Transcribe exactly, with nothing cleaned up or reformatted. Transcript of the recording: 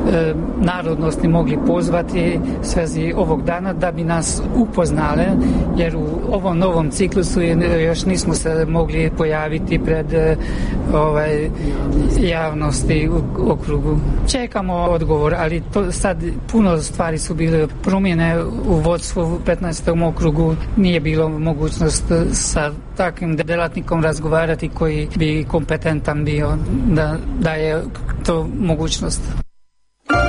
narodnosti mogli pozvati svezi ovog dana da bi nas upoznale, jer u ovom novom ciklusu još nismo se mogli pojaviti pred ovaj, javnosti u okrugu. Čekamo odgovor, ali to sad puno stvari su bile promjene u vodstvu u petnaestom okrugu, nije bilo mogućnost sa takvim djelatnikom razgovarati koji bi kompetentan bio da daje to mogućnost.